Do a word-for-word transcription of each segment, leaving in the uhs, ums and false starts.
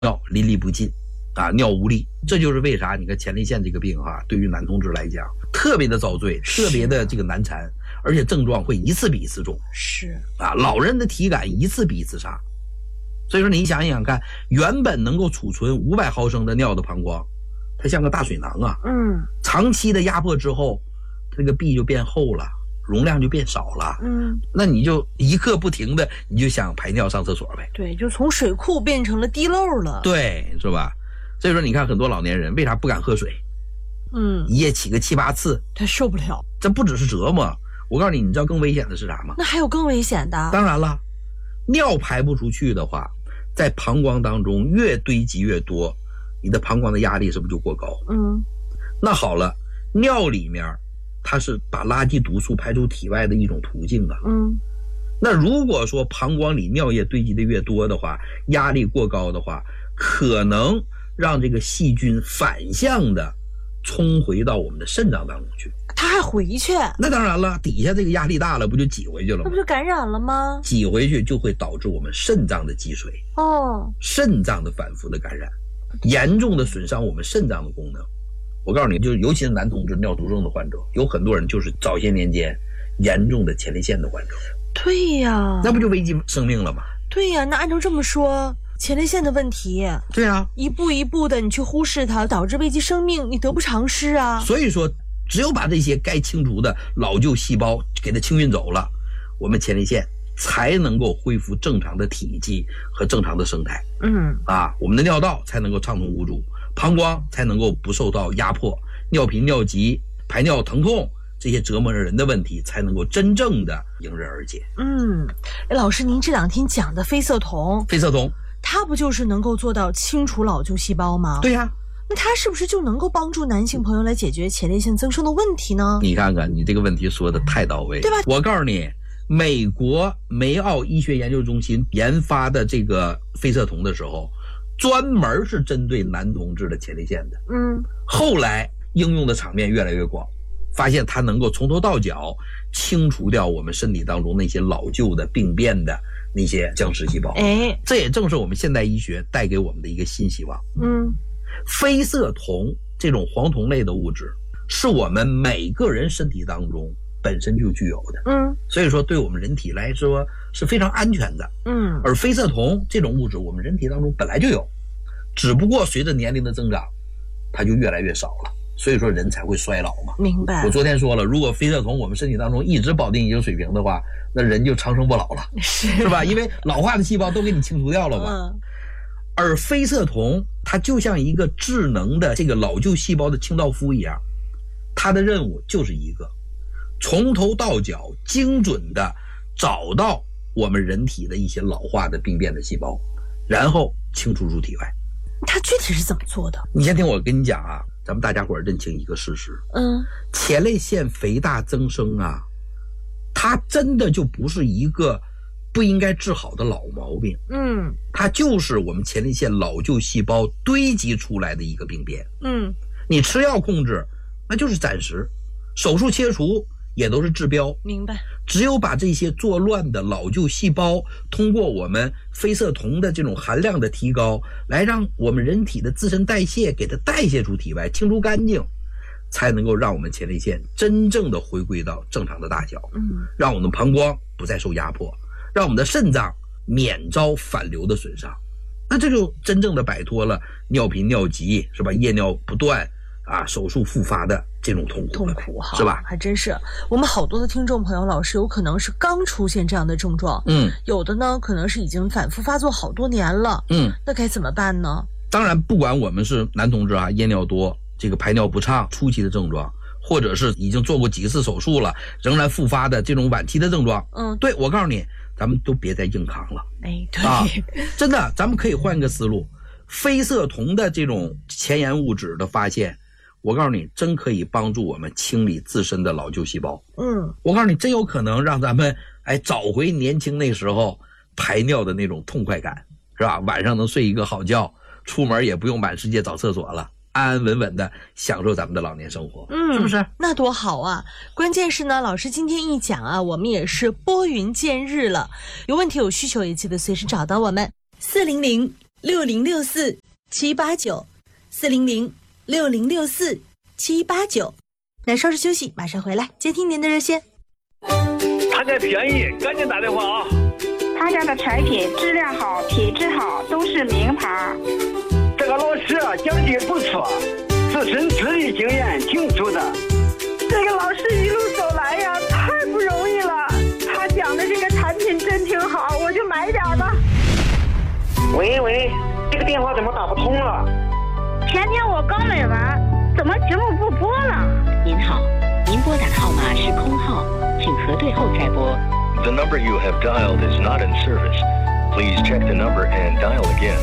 尿淋漓不尽啊，尿无力。这就是为啥你看前列腺这个病哈、啊，对于男同志来讲特别的遭罪，特别的这个难缠，而且症状会一次比一次重。 是啊，老人的体感一次比一次差。所以说你想一想看，原本能够储存五百毫升的尿的膀胱，它像个大水囊啊。 嗯， 长期的压迫之后，这个壁就变厚了，容量就变少了。 嗯， 那你就一刻不停的，你就想排尿上厕所呗。 对，就从水库变成了滴漏了。 对，是吧？所以说你看很多老年人为啥不敢喝水？ 嗯， 一夜起个七八次， 他受不了。 这不只是折磨，我告诉你，你知道更危险的是啥吗？ 那还有更危险的？ 当然了，尿排不出去的话，在膀胱当中越堆积越多，你的膀胱的压力是不是就过高？ 嗯， 那好了，尿里面它是把垃圾毒素排出体外的一种途径啊。 嗯， 那如果说膀胱里尿液堆积的越多的话，压力过高的话，可能让这个细菌反向的冲回到我们的肾脏当中去。 他还回去？ 那当然了，底下这个压力大了，不就挤回去了吗？ 那不就感染了吗？ 挤回去就会导致我们肾脏的积水， 哦， 肾脏的反复的感染，严重的损伤我们肾脏的功能。我告诉你，就尤其是男同志尿毒症的患者，有很多人就是早些年间严重的前列腺的患者。 对呀， 那不就危及生命了吗？ 对呀，那按照这么说，前列腺的问题， 对啊， 一步一步的你去忽视它，导致危及生命，你得不偿失啊。 所以说，只有把这些该清除的老旧细胞给它清运走了，我们前列腺才能够恢复正常的体积和正常的生态。 嗯， 啊，我们的尿道才能够畅通无阻，膀胱才能够不受到压迫，尿频、尿急、排尿疼痛这些折磨人的问题才能够真正的迎刃而解。 嗯，老师，您这两天讲的非色酮， 非色酮， 它不就是能够做到清除老旧细胞吗？ 对呀、啊， 那它是不是就能够帮助男性朋友来解决前列腺增生的问题呢？ 你看看，你这个问题说的太到位， 对吧？ 我告诉你，美国梅奥医学研究中心研发的这个非色酮的时候，专门是针对男同志的前列腺的。 嗯， 后来应用的场面越来越广，发现它能够从头到脚清除掉我们身体当中那些老旧的病变的那些僵尸细胞。 哎， 这也正是我们现代医学带给我们的一个新希望。 嗯， 非色酮这种黄酮类的物质是我们每个人身体当中本身就具有的。 嗯， 所以说对我们人体来说是非常安全的。 嗯， 而非色酮这种物质我们人体当中本来就有，只不过随着年龄的增长它就越来越少了，所以说人才会衰老嘛。 明白。 我昨天说了，如果非色酮我们身体当中一直保定一定水平的话，那人就长生不老了， 是是吧？因为老化的细胞都给你清除掉了嘛。 嗯， 而非色酮它就像一个智能的这个老旧细胞的清道夫一样，它的任务就是一个从头到脚精准的找到我们人体的一些老化的病变的细胞，然后清除出体外。 它具体是怎么做的？ 你先听我跟你讲啊，咱们大家伙认清一个事实。 嗯， 前列腺肥大增生啊，它真的就不是一个不应该治好的老毛病。 嗯， 它就是我们前列腺老旧细胞堆积出来的一个病变。 嗯， 你吃药控制那就是暂时，手术切除也都是治标。 明白。 只有把这些作乱的老旧细胞通过我们非色酮的这种含量的提高，来让我们人体的自身代谢给它代谢出体外，清除干净，才能够让我们前列腺真正的回归到正常的大小。 嗯， 让我们膀胱不再受压迫，让我们的肾脏免遭反流的损伤。那这就真正的摆脱了尿频尿急，是吧？夜尿不断啊，手术复发的这种痛苦， 痛苦哈， 是吧？ 还真是，我们好多的听众朋友，老师有可能是刚出现这样的症状， 嗯， 有的呢可能是已经反复发作好多年了， 嗯， 那该怎么办呢？ 当然，不管我们是男同志啊，夜尿多，这个排尿不畅初期的症状，或者是已经做过几次手术了，仍然复发的这种晚期的症状， 嗯， 对，我告诉你，咱们都别再硬扛了。 哎，对， 啊，真的，咱们可以换个思路，非色酮的这种前沿物质的发现，我告诉你，真可以帮助我们清理自身的老旧细胞。 嗯， 我告诉你，真有可能让咱们哎找回年轻那时候排尿的那种痛快感，是吧？晚上能睡一个好觉，出门也不用满世界找厕所了，安安稳稳的享受咱们的老年生活， 嗯， 是不是？ 那多好啊！关键是呢，老师今天一讲啊，我们也是拨云见日了。有问题有需求也记得随时找到我们四零零六零六四七八九，四零零六零六四七八九。那稍事休息，马上回来接听您的热线。 他家便宜，赶紧打电话啊！ 他家的产品质量好，品质好，都是名牌。 这个老师啊，讲解不错，自身资历经验挺足的。 这个老师一路走来呀，太不容易了。他讲的这个产品真挺好，我就买点吧。 喂喂，这个电话怎么打不通了？ 前天我刚买完，怎么节目不播了？ 您好，您拨打的号码是空号，请核对后再拨。 The number you have dialed is not in service. Please check the number and dial again.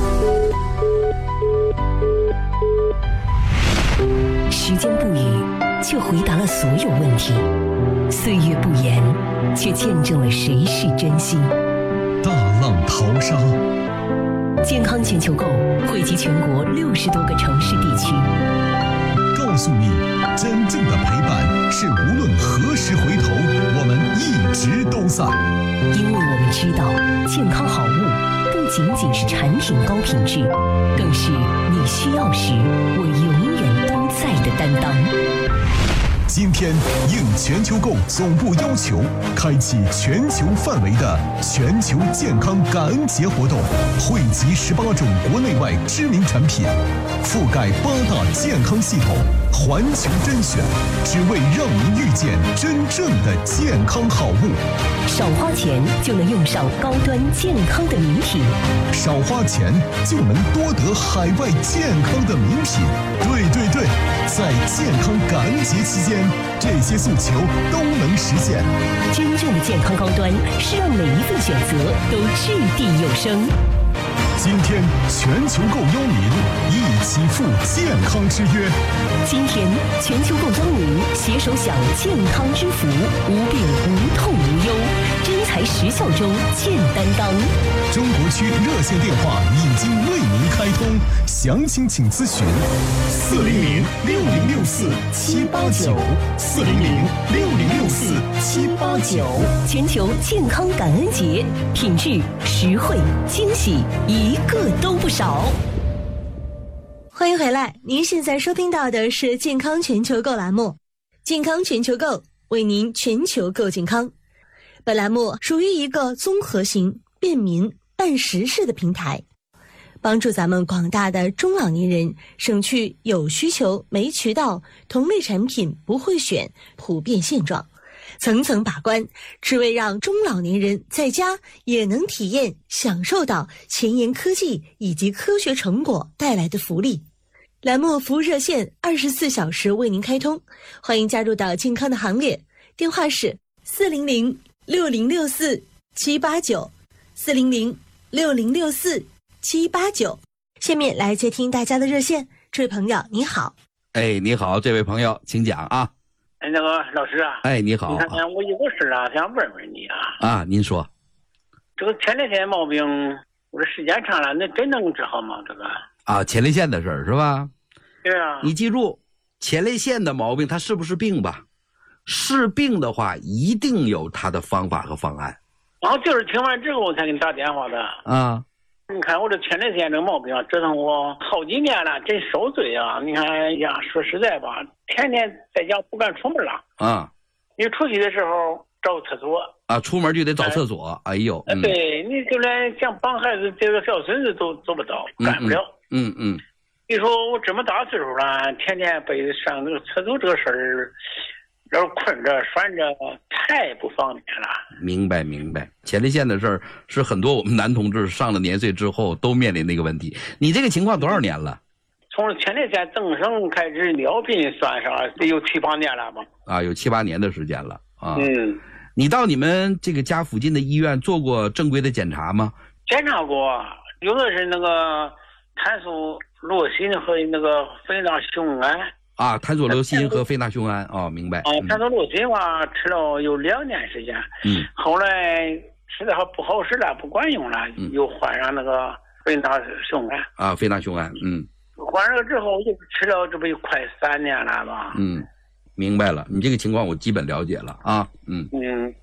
时间不语，却回答了所有问题；岁月不言，却见证了谁是真心。 大浪淘沙， 健康全球购汇集全国六十多个城市地区， 告诉你，真正的陪伴是无论何时回头，我们一直都在。 因为我们知道，健康好物不仅仅是产品高品质，更是你需要时我永远都在的担当。 今天应全球购总部要求，开启全球范围的全球健康感恩节活动，汇集十八种国内外知名产品，覆盖八大健康系统，环球甄选，只为让您遇见真正的健康好物。 少花钱就能用上高端健康的名品， 少花钱就能多得海外健康的名品。对对对，在健康感恩节期间，这些诉求都能实现。 真正的健康高端是让每一份选择都掷地有声。 今天全球购邀您一起赴健康之约。 今天全球购邀您携手享健康之福，无病无痛无忧，真材实效中见担当。 中国区热线电话已经为您开通，详情请咨询四零零六零六四七八九四零零六零六四七八九。 全球健康感恩节，品质、实惠、惊喜，一个都不少。 欢迎回来，您现在收听到的是健康全球购栏目，健康全球购为您全球购健康。本栏目属于一个综合型、便民、办实事的平台，帮助咱们广大的中老年人省去有需求没渠道、同类产品不会选普遍现状，层层把关，只为让中老年人在家也能体验享受到前沿科技以及科学成果带来的福利。栏目服务热线二十四小时为您开通，欢迎加入到健康的行列，电话是四零零六零六四七八九四零零六零六四七八九。下面来接听大家的热线，这位朋友你好。 哎，你好，这位朋友，请讲啊。 哎，那个老师啊， 哎，你好。 你看，我有个事啊，想问问你啊。 啊，您说。 这个前列腺毛病，我这时间长了，那真能治好吗？这个啊，前列腺的事儿是吧？ 对啊。 你记住，前列腺的毛病，它是不是病吧？是病的话，一定有它的方法和方案。 然后就是听完之后我才给你打电话的。 啊。 你看我这前列腺这个毛病啊，折腾我好几年了，真受罪啊！你看呀，说实在吧，天天在家不敢出门了。 啊。 你出去的时候找厕所。 啊，出门就得找厕所。哎, 哎呦。 嗯、对，你就连想帮孩子这个小孙子都做不到，干不了。 嗯 嗯, 嗯。 你说我这么大岁数了，天天被上那个厕所这个事儿，要是困着拴着，太不方便了。 明白明白，前列腺的事儿是很多我们男同志上了年岁之后都面临的一个问题。你这个情况多少年了？ 从前列腺增生开始尿频算上得有七八年了吧？ 啊，有七八年的时间了啊。 嗯。 你到你们这个家附近的医院做过正规的检查吗？ 检查过，有的是那个碳素罗辛和那个非那雄胺。 啊，碳索罗辛和非那雄胺哦，明白。 啊，碳索罗辛话吃了有两年时间， 嗯， 后来吃的还不好使了，不管用了，嗯、又换上那个非那雄胺。 啊，非那雄胺，嗯， 换上了之后就吃了，这不就快三年了吧？ 嗯，明白了，你这个情况我基本了解了啊，嗯嗯，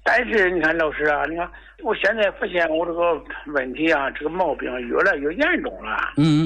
但是你看老师啊，你看我现在发现我这个问题啊，这个毛病越来越严重了。 嗯。